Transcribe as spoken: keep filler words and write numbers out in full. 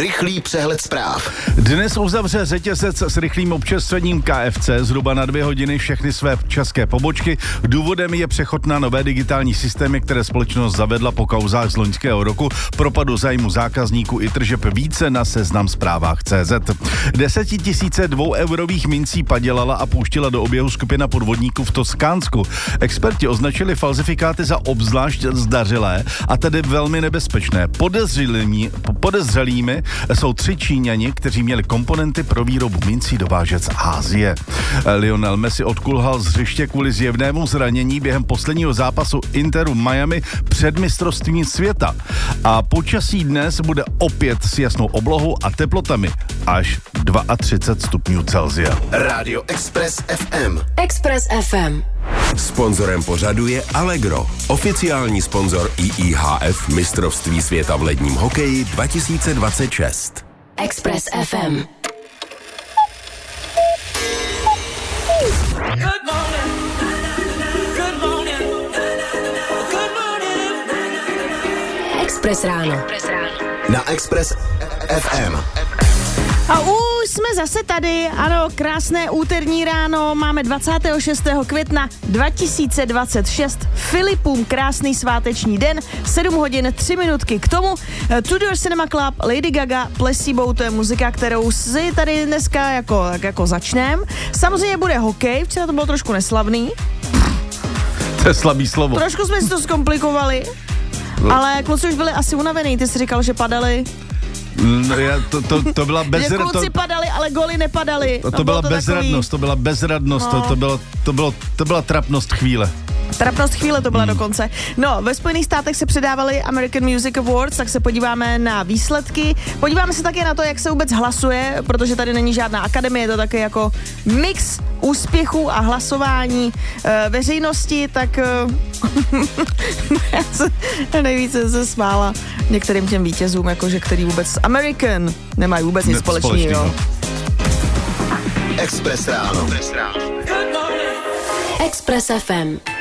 Rychlý přehled zpráv. Dnes uzavře řetězec s rychlým občerstvením K F C zhruba na dvě hodiny všechny své české pobočky. Důvodem je přechod na nové digitální systémy, které společnost zavedla po kauzách z loňského roku, propadu zájmu zákazníků i tržeb. Více na Seznam Zprávách tečka cé zet. Desetitisíce dvoueurových mincí padělala a pouštila do oběhu skupina podvodníků v Toskánsku. Experti označili falzifikáty za obzvlášť zdařilé a tedy velmi nebezpečné. Podezřelými, podezřelými jsou tři Číňani, kteří měli komponenty pro výrobu mincí dovážet z Asie. Lionel Messi odkulhal z hřiště kvůli zjevnému zranění během posledního zápasu Interu Miami před mistrovstvím světa. A počasí dnes bude opět s jasnou oblohou a teplotami až třicet dva stupňů Celsia. Rádio Express F M. Express F M. Sponzorem pořadu je Allegro, oficiální sponzor I I H F mistrovství světa v ledním hokeji dva tisíce dvacet šest. Express F M. Good morning. Good morning. Good morning. Express ráno. Na Express F M. A už jsme zase tady, ano, krásné úterní ráno, máme dvacátého šestého května dva tisíce dvacet šest, Filipům krásný sváteční den, sedm hodin tři minutky k tomu, Tudor Cinema Club, Lady Gaga, Placebo, to je muzika, kterou si tady dneska jako, jako začnem. Samozřejmě bude hokej, včera to bylo trošku neslavný. To je slabý slovo. Trošku jsme si to zkomplikovali, ale kluci už byli asi unavený, ty jsi říkal, že padali. No, já, to, to, to byla bezradnost. Kluci padali, ale goly nepadaly. To, to, to byla to bezradnost, takový... to byla bezradnost, no. to, to, bylo, to, bylo, to byla trapnost chvíle. Trapnost chvíle to byla hmm. dokonce. No, ve Spojených státech se předávaly American Music Awards, tak se podíváme na výsledky. Podíváme se také na to, jak se vůbec hlasuje, protože tady není žádná akademie, je to také jako mix úspěchů a hlasování e, veřejnosti, tak e, já se nejvíce se smála některým těm vítězům, jakože který vůbec American nemají vůbec nic společného. Express ráno. Express F M.